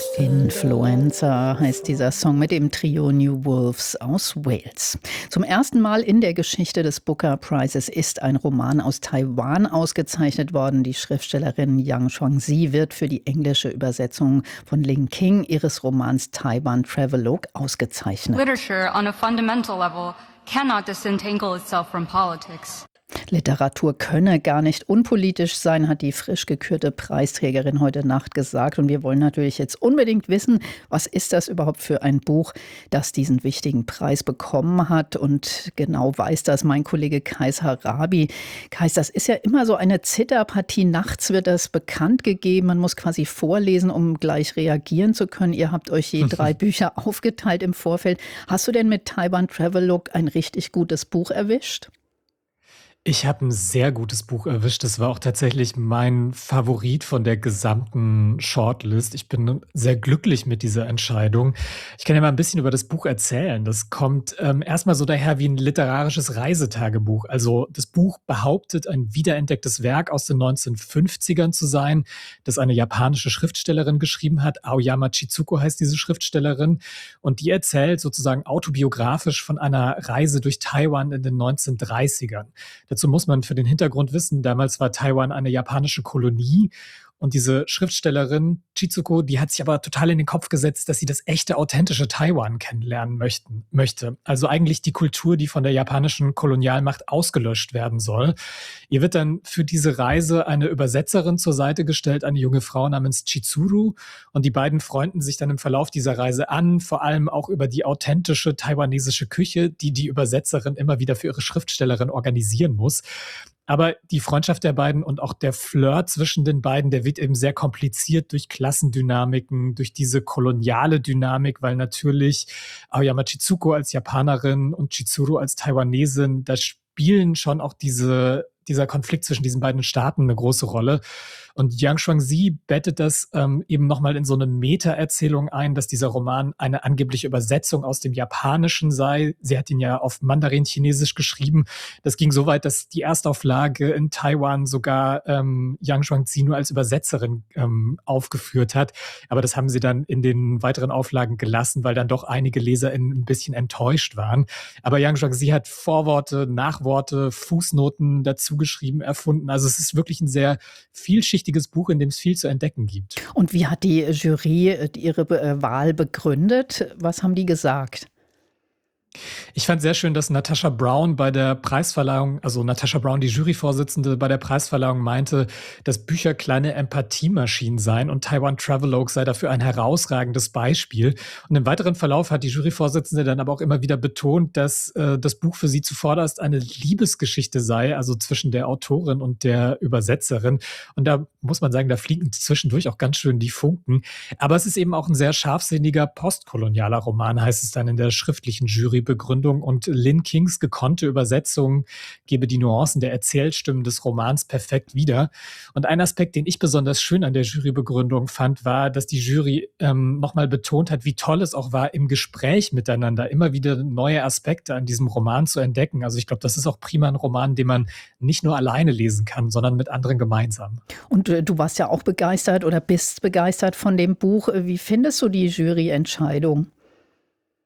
Influencer heißt dieser Song mit dem Trio New Wolves aus Wales. Zum ersten Mal in der Geschichte des Booker Prizes ist ein Roman aus Taiwan ausgezeichnet worden. Die Schriftstellerin Yang Shuangzi wird für die englische Übersetzung von Lin King ihres Romans Taiwan Travelogue ausgezeichnet. Literature on a fundamental level cannot disentangle itself from politics. Literatur könne gar nicht unpolitisch sein, hat die frisch gekürte Preisträgerin heute Nacht gesagt. Und wir wollen natürlich jetzt unbedingt wissen, was ist das überhaupt für ein Buch, das diesen wichtigen Preis bekommen hat. Und genau weiß das mein Kollege Kais Harabi. Kais, das ist ja immer so eine Zitterpartie. Nachts wird das bekannt gegeben. Man muss quasi vorlesen, um gleich reagieren zu können. Ihr habt euch je 3 Bücher aufgeteilt im Vorfeld. Hast du denn mit Taiwan Travelogue ein richtig gutes Buch erwischt? Ich habe ein sehr gutes Buch erwischt. Das war auch tatsächlich mein Favorit von der gesamten Shortlist. Ich bin sehr glücklich mit dieser Entscheidung. Ich kann ja mal ein bisschen über das Buch erzählen. Das kommt erst so daher wie ein literarisches Reisetagebuch. Also das Buch behauptet, ein wiederentdecktes Werk aus den 1950ern zu sein, das eine japanische Schriftstellerin geschrieben hat. Aoyama Chizuko heißt diese Schriftstellerin. Und die erzählt sozusagen autobiografisch von einer Reise durch Taiwan in den 1930ern. Dazu muss man für den Hintergrund wissen, damals war Taiwan eine japanische Kolonie und diese Schriftstellerin Chizuko, die hat sich aber total in den Kopf gesetzt, dass sie das echte, authentische Taiwan kennenlernen möchte. Also eigentlich die Kultur, die von der japanischen Kolonialmacht ausgelöscht werden soll. Ihr wird dann für diese Reise eine Übersetzerin zur Seite gestellt, eine junge Frau namens Chizuru. Und die beiden freunden sich dann im Verlauf dieser Reise an, vor allem auch über die authentische taiwanesische Küche, die die Übersetzerin immer wieder für ihre Schriftstellerin organisieren muss. Aber die Freundschaft der beiden und auch der Flirt zwischen den beiden, der wird eben sehr kompliziert durch Klassendynamiken, durch diese koloniale Dynamik, weil natürlich Aoyama Chizuko als Japanerin und Chizuru als Taiwanesin, da spielen schon auch dieser Konflikt zwischen diesen beiden Staaten eine große Rolle. Und Yang Shuangzi bettet das eben nochmal in so eine Meta-Erzählung ein, dass dieser Roman eine angebliche Übersetzung aus dem Japanischen sei. Sie hat ihn ja auf Mandarin-Chinesisch geschrieben. Das ging so weit, dass die Erstauflage in Taiwan sogar Yang Shuangzi nur als Übersetzerin aufgeführt hat. Aber das haben sie dann in den weiteren Auflagen gelassen, weil dann doch einige LeserInnen ein bisschen enttäuscht waren. Aber Yang Shuangzi hat Vorworte, Nachworte, Fußnoten dazu geschrieben, erfunden. Also es ist wirklich ein sehr vielschichtiges Buch, in dem es viel zu entdecken gibt. Und wie hat die Jury ihre Wahl begründet? Was haben die gesagt? Ich fand sehr schön, dass Natasha Brown bei der Preisverleihung, also Natasha Brown, die Juryvorsitzende bei der Preisverleihung, meinte, dass Bücher kleine Empathiemaschinen seien und Taiwan Travelogue sei dafür ein herausragendes Beispiel. Und im weiteren Verlauf hat die Juryvorsitzende dann aber auch immer wieder betont, dass das Buch für sie zuvorderst eine Liebesgeschichte sei, also zwischen der Autorin und der Übersetzerin. Und da muss man sagen, da fliegen zwischendurch auch ganz schön die Funken. Aber es ist eben auch ein sehr scharfsinniger postkolonialer Roman, heißt es dann in der schriftlichen Jurybegründung. Und Lin Kings gekonnte Übersetzung gebe die Nuancen der Erzählstimmen des Romans perfekt wieder. Und ein Aspekt, den ich besonders schön an der Jurybegründung fand, war, dass die Jury nochmal betont hat, wie toll es auch war, im Gespräch miteinander immer wieder neue Aspekte an diesem Roman zu entdecken. Also ich glaube, das ist auch prima ein Roman, den man nicht nur alleine lesen kann, sondern mit anderen gemeinsam. Und du warst ja auch begeistert oder bist begeistert von dem Buch. Wie findest du die Juryentscheidung?